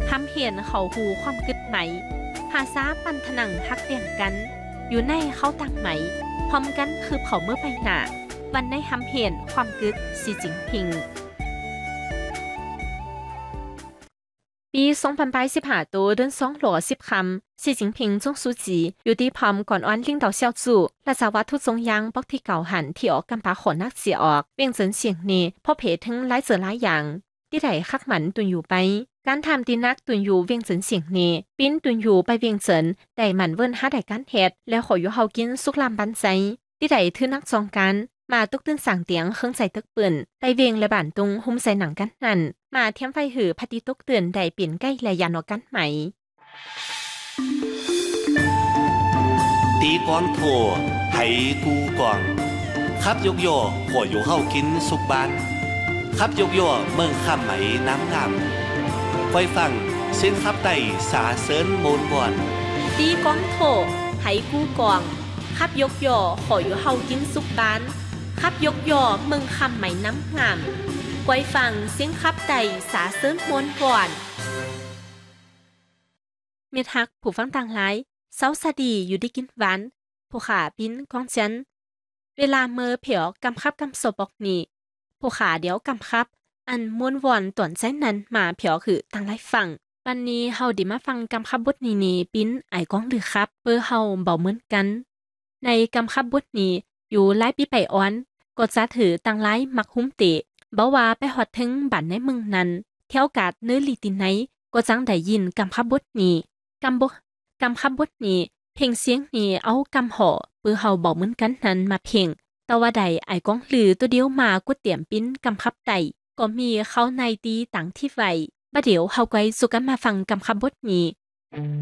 ทำเห็นเขาหูความกึดไหมภาษาปันถนังฮักเปลี่ยงกันอยู่ในเขาต่างไหมพร้อมกันคือเผาเมื่อไปหนาวันในทำเห็นความกึดสีจิงพิงปี2015ตัวเดือน2หลัว10คำสีจิงพิงจงซูจีอยู่ที่พร้อมก่อนอ้อนลิงเต่าเซียวจู่และสาวัตถุจงยังปอกที่เก่าหันที่ออกกำปาขนนักเสียออกเวียงเจินเสียงนี้พอเพถึงหลายเสือหลายอย่างที่ไหนคักหมันตุนอยู่ไปการทำตีนักตุนอยู่เวียงเจินเสียงนี้ปิ้นตุนอยู่ไปเวียงเจินได้หมันเวินหาได้การเฮ็ดแล้วขออยู่เฮากินสุกลามบันใจที่ไหนทื่อนักจองกันมาตุกตื้นสั่งเตียงเครื่องใส่ตึกปืนไปเวียงและบ้านตุงหุ้มใส่หนังกันนั่นมาเทียมไฟหือพัติตุกเตือนได้เปลี่ยนใกล้และยานอกันไหมตีกวางโถไหกูกวางขับยกย่อขออยู่เฮากินสุกบานขับยกย่อเมืองข้ามไหมน้ำงามไว้ฟังเส้นขับไต่สาเสริญโมนวอนตีกวางโถไหกูกวางขับยกย่อขออยู่เฮากินสุกบานขับยกย่อเมืองคำไหมน้ำงามไว้ฟังเสียงขับไต่สาเสริญโมนวอนเมียทักผู้ฟังต่างหลายเซาสะดีอยู่ได้กินหวานผู้ขาปิ้นของฉันเวลาเมื่อเผียวกำคับกำศพบอกนี่ผู้ขาเดี๋ยวกำคับอันม้วนวอนต่วนใจนั้นมาเผียวคือต่างหลายฟังวันนี้เฮาดิมาฟังกำคับบทนี้ปิ้นไอ้ก้องหรือครับเพื่อเฮาเบาเหมือนกันในกำคับบทนี้อยู่หลายปีไปอ้อนก็จะถือต่างหลายมักหุ้มเตะเบาว่าไปฮอดถึงบ้านในเมืองนั้นเที่ยวกาดเนื้อลีตินไหนก็จังได้ยินกำคับบทนี้กำคับบทนี้เพลงเสียงนี้เอากำห่อเปื้อเฮาบอกเหมือนกันนั้นมาเพลงแต่ว่าใดไอ้ก้องลือตัวเดียวมากุดเตรียมปิ้นกำคับไตก็มีเขาในตีต่างที่ไว้บัดเดี๋ยวเฮาไกวสุกันมาฟังกำคับบทนี้